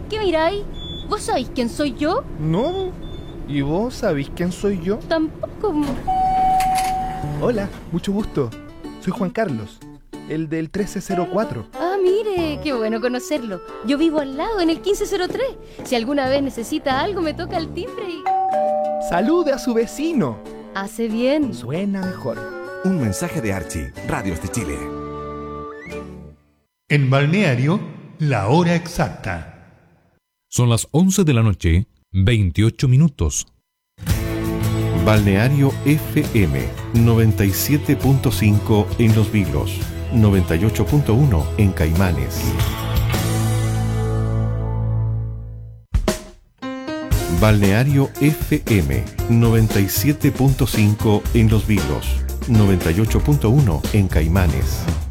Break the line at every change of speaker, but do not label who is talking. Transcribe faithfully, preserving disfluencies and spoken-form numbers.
¿Qué miráis? ¿Vos sabéis quién soy yo?
No. ¿Y vos sabéis quién soy yo?
Tampoco.
Hola, mucho gusto. Soy Juan Carlos, el del trece cero cuatro.
Ah, mire, qué bueno conocerlo. Yo vivo al lado, en el quince cero tres. Si alguna vez necesita algo, me toca el timbre y...
¡Salude a su vecino!
Hace bien.
Suena mejor.
Un mensaje de Archie, Radios de Chile.
En Balneario, la hora exacta.
Son las once de la noche, veintiocho minutos.
Balneario F M noventa y siete punto cinco en Los Vilos, noventa y ocho punto uno en Caimanes. Balneario F M noventa y siete punto cinco en Los Vilos, noventa y ocho punto uno en Caimanes.